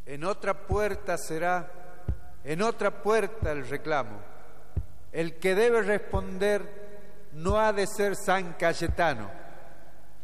En otra puerta será, en otra puerta el reclamo. El que debe responder no ha de ser San Cayetano,